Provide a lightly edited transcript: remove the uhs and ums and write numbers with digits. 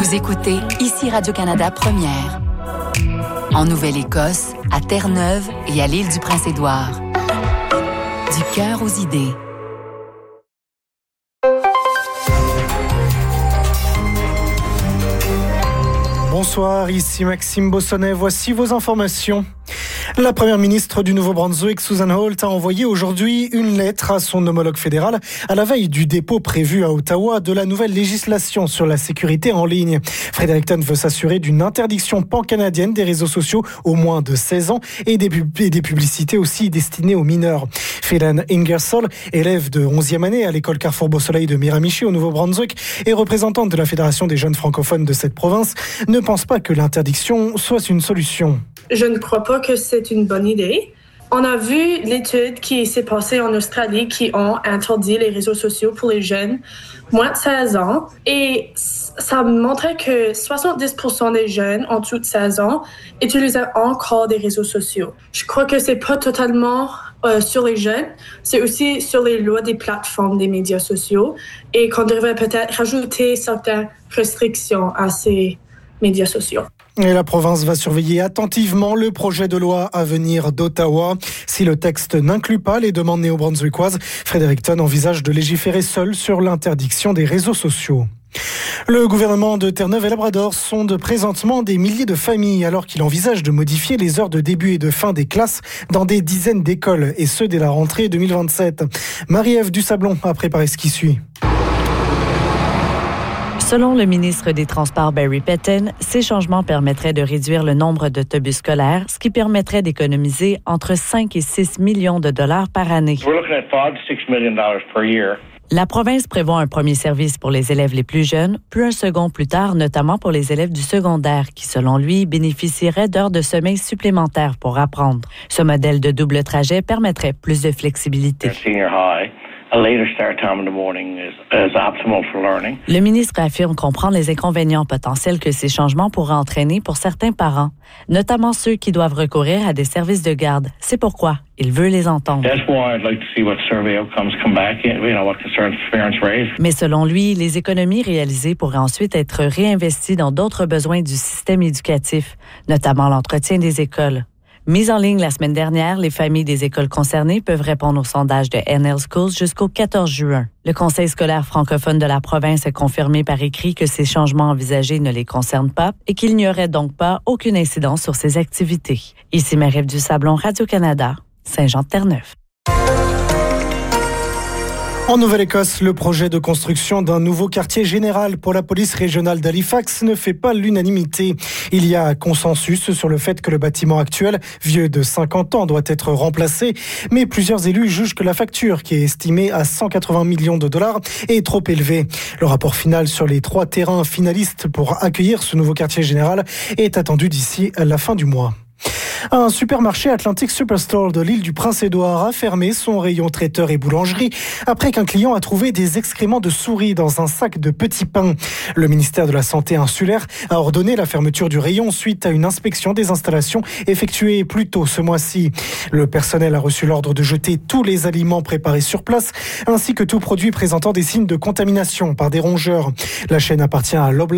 Vous écoutez ici Radio-Canada Première. En Nouvelle-Écosse, à Terre-Neuve et à l'île du Prince-Édouard. Du cœur aux idées. Bonsoir, ici Maxime Bossonnet. Voici vos informations. La première ministre du Nouveau-Brunswick, Susan Holt, a envoyé aujourd'hui une lettre à son homologue fédéral à la veille du dépôt prévu à Ottawa de la nouvelle législation sur la sécurité en ligne. Fredericton veut s'assurer d'une interdiction pan-canadienne des réseaux sociaux aux moins de 16 ans et des publicités aussi destinées aux mineurs. Phelan Ingersoll, élève de 11e année à l'école Carrefour Beau-Soleil de Miramichi au Nouveau-Brunswick et représentante de la Fédération des jeunes francophones de cette province, ne pense pas que l'interdiction soit une solution. Je ne crois pas que c'est une bonne idée. On a vu l'étude qui s'est passée en Australie qui ont interdit les réseaux sociaux pour les jeunes moins de 16 ans. Et ça montrait que 70% des jeunes en dessous de 16 ans utilisaient encore des réseaux sociaux. Je crois que c'est pas totalement sur les jeunes, c'est aussi sur les lois des plateformes des médias sociaux et qu'on devrait peut-être rajouter certaines restrictions à ces médias sociaux. Et la province va surveiller attentivement le projet de loi à venir d'Ottawa. Si le texte n'inclut pas les demandes néo-brunswickoises, Fredericton envisage de légiférer seul sur l'interdiction des réseaux sociaux. Le gouvernement de Terre-Neuve et Labrador sonde présentement des milliers de familles alors qu'il envisage de modifier les heures de début et de fin des classes dans des dizaines d'écoles, et ce dès la rentrée 2027. Marie-Ève Dusablon a préparé ce qui suit. Selon le ministre des Transports Barry Pettin, ces changements permettraient de réduire le nombre d'autobus scolaires, ce qui permettrait d'économiser entre 5 et 6 millions de dollars par année. La province prévoit un premier service pour les élèves les plus jeunes, puis un second plus tard, notamment pour les élèves du secondaire, qui, selon lui, bénéficieraient d'heures de sommeil supplémentaires pour apprendre. Ce modèle de double trajet permettrait plus de flexibilité. Le ministre affirme comprendre les inconvénients potentiels que ces changements pourraient entraîner pour certains parents, notamment ceux qui doivent recourir à des services de garde. C'est pourquoi il veut les entendre. Mais selon lui, les économies réalisées pourraient ensuite être réinvesties dans d'autres besoins du système éducatif, notamment l'entretien des écoles. Mise en ligne la semaine dernière, les familles des écoles concernées peuvent répondre au sondage de NL Schools jusqu'au 14 juin. Le Conseil scolaire francophone de la province a confirmé par écrit que ces changements envisagés ne les concernent pas et qu'il n'y aurait donc pas aucune incidence sur ces activités. Ici Marie-Ève Dusablon, Radio-Canada, Saint-Jean-de-Terre-Neuve. En Nouvelle-Écosse, le projet de construction d'un nouveau quartier général pour la police régionale d'Halifax ne fait pas l'unanimité. Il y a consensus sur le fait que le bâtiment actuel, vieux de 50 ans, doit être remplacé, mais plusieurs élus jugent que la facture, qui est estimée à 180 millions de dollars, est trop élevée. Le rapport final sur les 3 terrains finalistes pour accueillir ce nouveau quartier général est attendu d'ici à la fin du mois. Un supermarché Atlantic Superstore de l'île du Prince-Édouard a fermé son rayon traiteur et boulangerie après qu'un client a trouvé des excréments de souris dans un sac de petits pains. Le ministère de la Santé insulaire a ordonné la fermeture du rayon suite à une inspection des installations effectuée plus tôt ce mois-ci. Le personnel a reçu l'ordre de jeter tous les aliments préparés sur place ainsi que tout produit présentant des signes de contamination par des rongeurs. La chaîne appartient à Loblaw